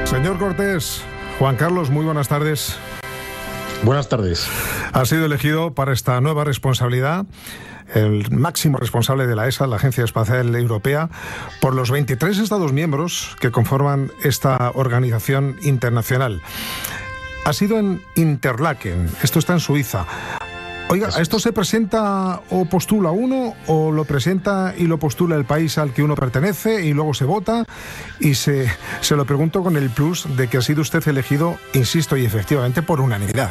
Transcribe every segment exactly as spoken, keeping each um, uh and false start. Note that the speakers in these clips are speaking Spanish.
Señor Cortés, Juan Carlos, muy buenas tardes. Buenas tardes. Ha sido elegido para esta nueva responsabilidad el máximo responsable de la E S A, la Agencia Espacial Europea, por los veintitrés Estados miembros que conforman esta organización internacional. Ha sido en Interlaken, esto está en Suiza. Oiga, ¿a esto se presenta o postula uno, o lo presenta y lo postula el país al que uno pertenece y luego se vota? Y se, se lo pregunto con el plus de que ha sido usted elegido, insisto, y efectivamente por unanimidad.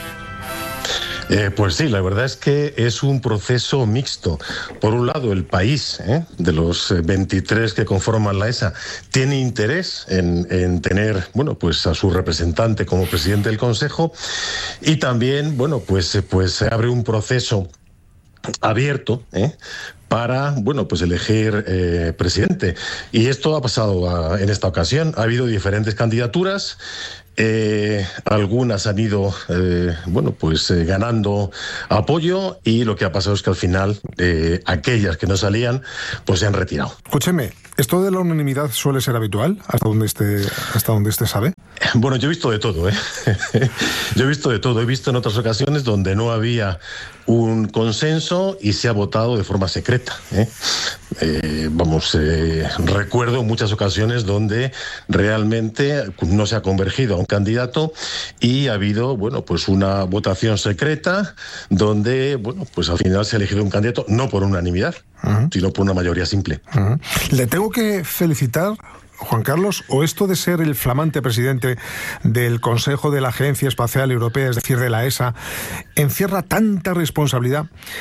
Eh, pues sí, la verdad es que es un proceso mixto. Por un lado, el país, ¿eh? de los veintitrés que conforman la E S A, tiene interés en, en tener, bueno, pues a su representante como presidente del Consejo, y también, bueno, pues, pues se abre un proceso abierto, ¿eh? para, bueno, pues elegir eh, presidente. Y esto ha pasado a, en esta ocasión. Ha habido diferentes candidaturas. Eh, algunas han ido, eh, bueno, pues eh, ganando apoyo, y lo que ha pasado es que al final eh, aquellas que no salían, pues se han retirado. Escúcheme, ¿esto de la unanimidad suele ser habitual hasta donde esté, hasta donde esté sabe? Bueno, yo he visto de todo, ¿eh? Yo he visto de todo. He visto en otras ocasiones donde no había un consenso y se ha votado de forma secreta, ¿eh? Eh, vamos, eh, recuerdo muchas ocasiones donde realmente no se ha convergido a un candidato y ha habido, bueno, pues una votación secreta donde, bueno, pues al final se ha elegido un candidato no por unanimidad, uh-huh. sino por una mayoría simple. Uh-huh. Le tengo que felicitar, Juan Carlos, o esto de ser el flamante presidente del Consejo de la Agencia Espacial Europea, es decir, de la E S A, encierra tanta responsabilidad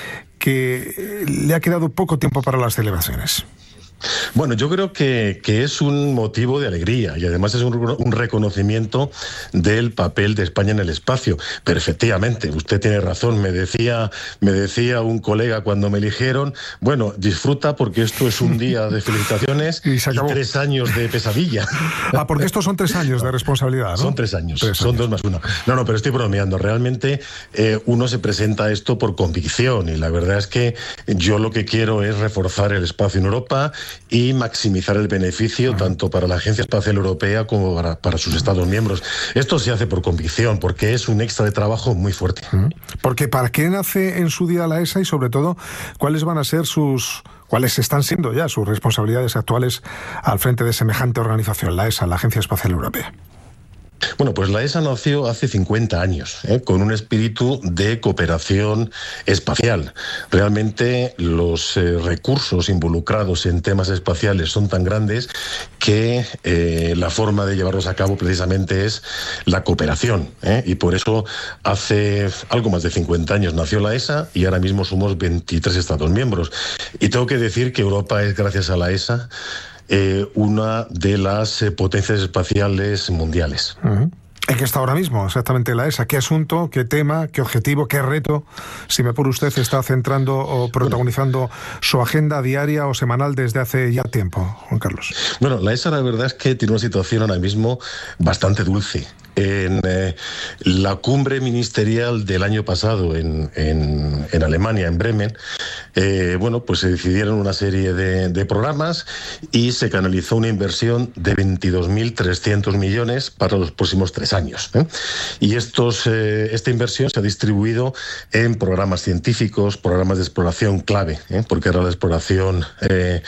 que le ha quedado poco tiempo para las celebraciones. Bueno, yo creo que, que es un motivo de alegría, y además es un, un reconocimiento del papel de España en el espacio. Pero efectivamente, usted tiene razón. Me decía, me decía un colega cuando me eligieron, bueno, disfruta porque esto es un día de felicitaciones y, y tres años de pesadilla. Ah, porque estos son tres años de responsabilidad, ¿no? Son tres años, tres son años. dos más uno. No, no, pero estoy bromeando. Realmente eh, uno se presenta a esto por convicción, y la verdad es que yo lo que quiero es reforzar el espacio en Europa y maximizar el beneficio uh-huh. tanto para la Agencia Espacial Europea como para, para sus Estados miembros. Esto se hace por convicción, porque es un extra de trabajo muy fuerte. Uh-huh. Porque ¿para qué nace en su día la E S A? Y sobre todo, ¿cuáles van a ser sus... cuáles están siendo ya sus responsabilidades actuales al frente de semejante organización, la E S A, la Agencia Espacial Europea? Bueno, pues la E S A nació hace cincuenta años, ¿eh? con un espíritu de cooperación espacial. Realmente los eh, recursos involucrados en temas espaciales son tan grandes que eh, la forma de llevarlos a cabo precisamente es la cooperación, ¿eh? Y por eso hace algo más de cincuenta años nació la E S A, y ahora mismo somos veintitrés Estados miembros. Y tengo que decir que Europa es, gracias a la E S A, Eh, una de las eh, potencias espaciales mundiales. Uh-huh. ¿En qué está ahora mismo exactamente la E S A? ¿Qué asunto, qué tema, qué objetivo, qué reto, si me apura usted, está centrando o protagonizando bueno. su agenda diaria o semanal desde hace ya tiempo, Juan Carlos? Bueno, la E S A la verdad es que tiene una situación ahora mismo bastante dulce. En eh, la cumbre ministerial del año pasado en, en, en Alemania, en Bremen, eh, bueno, pues se decidieron una serie de, de programas y se canalizó una inversión de veintidós mil trescientos millones para los próximos tres años. ¿eh? Y estos, eh, esta inversión se ha distribuido en programas científicos, programas de exploración clave, ¿eh? porque ahora la exploración eh,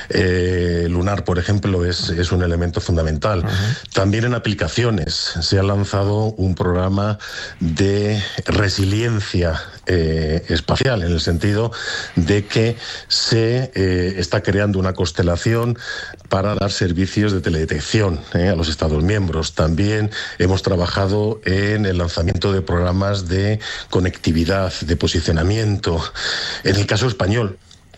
eh, lunar, por ejemplo, es, es un elemento fundamental. Uh-huh. También en aplicaciones se ha lanzado un programa de resiliencia eh, espacial, en el sentido de que se eh, está creando una constelación para dar servicios de teledetección eh, a los Estados miembros. También hemos trabajado en el lanzamiento de programas de conectividad, de posicionamiento. En el caso español,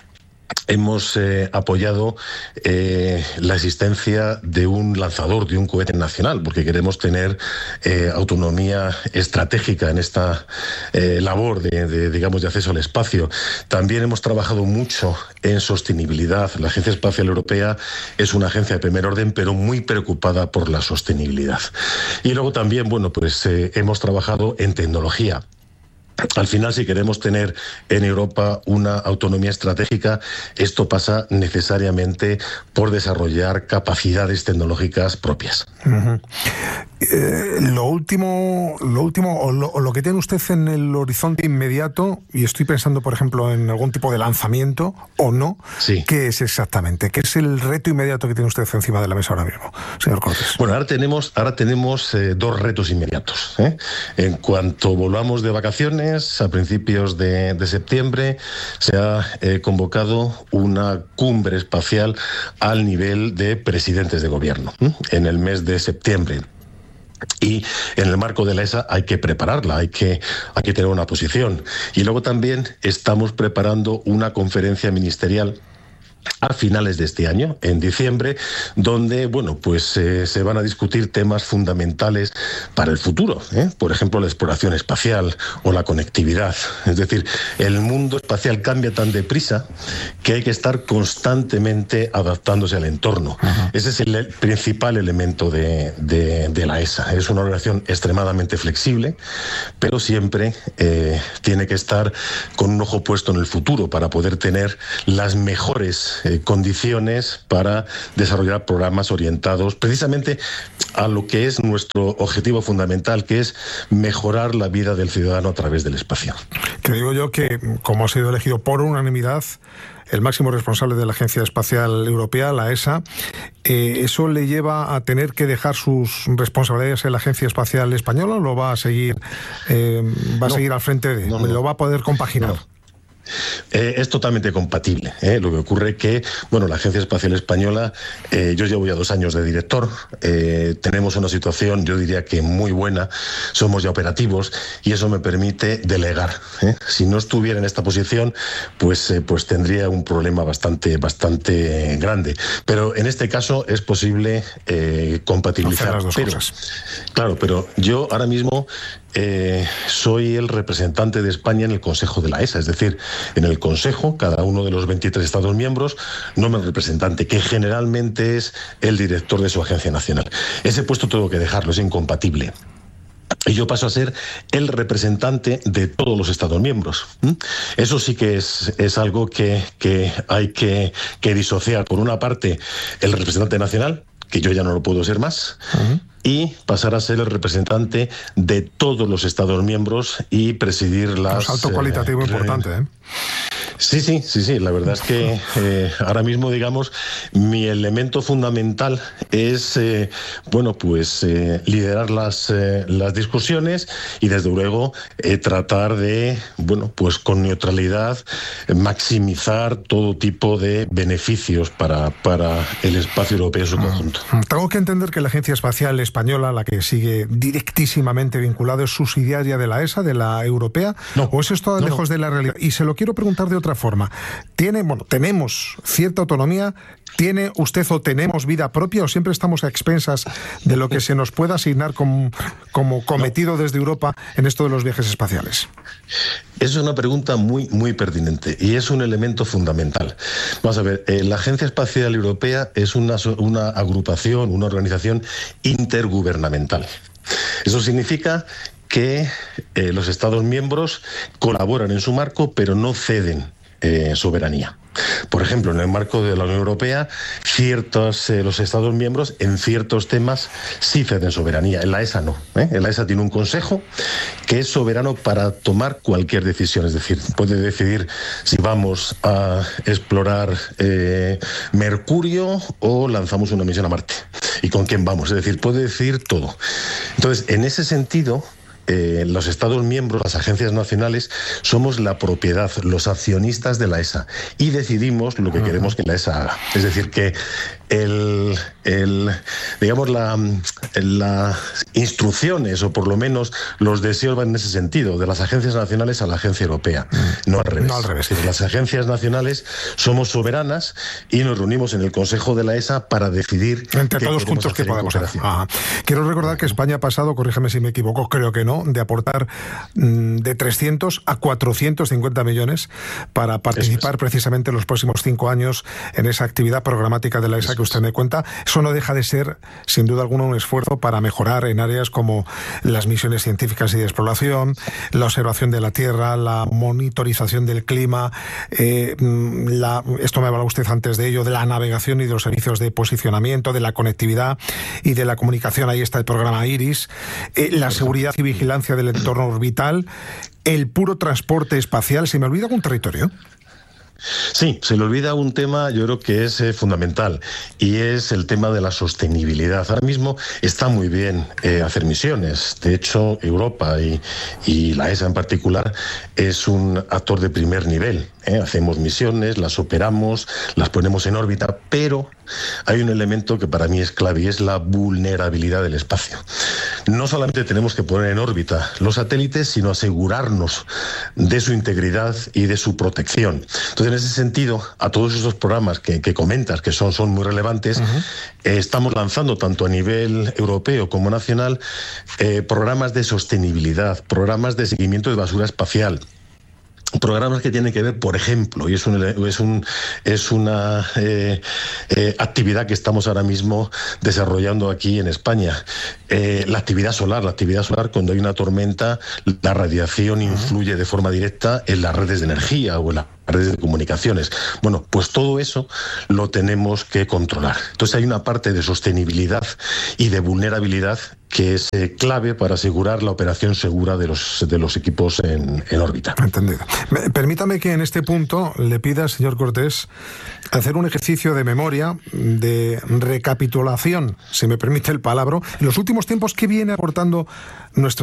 hemos eh, apoyado eh, la existencia de un lanzador, de un cohete nacional, porque queremos tener eh, autonomía estratégica en esta eh, labor de, de, digamos, de acceso al espacio. También hemos trabajado mucho en sostenibilidad. La Agencia Espacial Europea es una agencia de primer orden, pero muy preocupada por la sostenibilidad. Y luego también, bueno, pues eh, hemos trabajado en tecnología. Al final, si queremos tener en Europa una autonomía estratégica, esto pasa necesariamente por desarrollar capacidades tecnológicas propias. Uh-huh. Eh, lo último, lo último o lo, o lo que tiene usted en el horizonte inmediato, y estoy pensando, por ejemplo, en algún tipo de lanzamiento o no, sí. ¿Qué es exactamente? ¿Qué es el reto inmediato que tiene usted encima de la mesa ahora mismo, señor Cortés? Bueno, ahora tenemos, ahora tenemos eh, dos retos inmediatos. ¿eh? En cuanto volvamos de vacaciones, a principios de, de septiembre, se ha eh, convocado una cumbre espacial al nivel de presidentes de gobierno, ¿eh? en el mes de septiembre. Y en el marco de la E S A hay que prepararla, hay que, hay que tener una posición. Y luego también estamos preparando una conferencia ministerial a finales de este año, en diciembre, donde bueno, pues eh, se van a discutir temas fundamentales para el futuro, ¿eh? Por ejemplo, la exploración espacial o la conectividad. Es decir, el mundo espacial cambia tan deprisa que hay que estar constantemente adaptándose al entorno. Uh-huh. Ese es el principal elemento de, de, de la E S A. Es una organización extremadamente flexible, pero siempre eh, tiene que estar con un ojo puesto en el futuro para poder tener las mejores Eh, condiciones para desarrollar programas orientados precisamente a lo que es nuestro objetivo fundamental, que es mejorar la vida del ciudadano a través del espacio. Que digo yo que, como ha sido elegido por unanimidad el máximo responsable de la Agencia Espacial Europea, la E S A, eh, ¿eso le lleva a tener que dejar sus responsabilidades en la Agencia Espacial Española o lo va a seguir, eh, va a no, seguir al frente de? No, no, ¿Lo va a poder compaginar? No. Eh, es totalmente compatible. ¿eh? Lo que ocurre es que, bueno, la Agencia Espacial Española, eh, yo llevo ya dos años de director, eh, tenemos una situación, yo diría que muy buena, somos ya operativos y eso me permite delegar. ¿eh? Si no estuviera en esta posición, pues, eh, pues tendría un problema bastante, bastante grande. Pero en este caso es posible eh, compatibilizar. Hacer las dos pero, cosas. Claro, pero yo ahora mismo Eh, soy el representante de España en el Consejo de la E S A, es decir, en el Consejo, cada uno de los veintitrés Estados miembros nombra el representante, que generalmente es el director de su agencia nacional. Ese puesto tengo que dejarlo, es incompatible. Y yo paso a ser el representante de todos los Estados miembros. ¿Mm? Eso sí que es, es algo que, que hay que, que disociar. Por una parte, el representante nacional, que yo ya no lo puedo ser más, uh-huh. y pasar a ser el representante de todos los Estados miembros y presidir las... Un salto cualitativo eh, importante, ¿eh? Sí, sí, sí, sí. La verdad es que eh, ahora mismo, digamos, mi elemento fundamental es, eh, bueno, pues eh, liderar las, eh, las discusiones y, desde luego, eh, tratar de, bueno, pues con neutralidad, eh, maximizar todo tipo de beneficios para, para el espacio europeo en su conjunto. Tengo que entender que la Agencia Espacial Española, la que sigue directísimamente vinculada, es subsidiaria de la E S A, de la europea, no, ¿o eso está no, lejos no. de la realidad? Y se lo quiero preguntar de otra forma. ¿Tiene, bueno, tenemos cierta autonomía? ¿Tiene usted o tenemos vida propia o siempre estamos a expensas de lo que se nos pueda asignar como, como cometido no. desde Europa en esto de los viajes espaciales? Es una pregunta muy, muy pertinente y es un elemento fundamental. Vamos a ver, eh, la Agencia Espacial Europea es una, una agrupación, una organización intergubernamental. Eso significa que eh, los Estados miembros colaboran en su marco, pero no ceden eh, soberanía. Por ejemplo, en el marco de la Unión Europea, ciertos eh, los Estados miembros en ciertos temas sí ceden soberanía. En la E S A no. ¿eh? En la E S A tiene un consejo que es soberano para tomar cualquier decisión. Es decir, puede decidir si vamos a explorar eh, Mercurio o lanzamos una misión a Marte. ¿Y con quién vamos? Es decir, puede decidir todo. Entonces, en ese sentido, Eh, los Estados miembros, las agencias nacionales, somos la propiedad, los accionistas de la E S A y decidimos lo que uh-huh. queremos que la E S A haga. Es decir, que el, el digamos la, las instrucciones o por lo menos los deseos van en ese sentido, de las agencias nacionales a la agencia europea, uh-huh. no al revés. No al revés. Es decir, las agencias nacionales somos soberanas y nos reunimos en el Consejo de la E S A para decidir entre todos juntos qué podemos hacer. Ajá. Quiero recordar que España ha pasado, corrígeme si me equivoco, creo que no, de aportar mmm, de trescientos a cuatrocientos cincuenta millones para participar precisamente en los próximos cinco años en esa actividad programática de la E S A que usted me cuenta. Eso no deja de ser, sin duda alguna, un esfuerzo esfuerzo para mejorar en áreas como las misiones científicas y de exploración, la observación de la Tierra, la monitorización del clima, eh, la, esto me hablaba usted antes de ello, de la navegación y de los servicios de posicionamiento, de la conectividad y de la comunicación. Ahí está el programa IRIS, eh, la seguridad y vigilancia del entorno orbital, el puro transporte espacial. ¿Se me olvida algún territorio? Sí, se le olvida un tema, yo creo que es eh, fundamental, y es el tema de la sostenibilidad. Ahora mismo está muy bien eh, hacer misiones. De hecho, Europa y, y la E S A en particular es un actor de primer nivel. ¿eh? Hacemos misiones, las operamos, las ponemos en órbita, pero hay un elemento que para mí es clave y es la vulnerabilidad del espacio. No solamente tenemos que poner en órbita los satélites, sino asegurarnos de su integridad y de su protección. Entonces, en ese sentido, a todos esos programas que, que comentas, que son, son muy relevantes, uh-huh. eh, estamos lanzando tanto a nivel europeo como nacional eh, programas de sostenibilidad, programas de seguimiento de basura espacial, programas que tienen que ver, por ejemplo, y es, un, es, un, es una eh, eh, actividad que estamos ahora mismo desarrollando aquí en España, eh, la actividad solar. La actividad solar, cuando hay una tormenta, la radiación influye de forma directa en las redes de energía o en las redes de comunicaciones. Bueno, pues todo eso lo tenemos que controlar. Entonces hay una parte de sostenibilidad y de vulnerabilidad que es eh, clave para asegurar la operación segura de los, de los equipos en, en órbita. Entendido. Permítame que en este punto le pida, señor Cortés, hacer un ejercicio de memoria, de recapitulación, si me permite el palabra, en los últimos tiempos, ¿qué viene aportando nuestra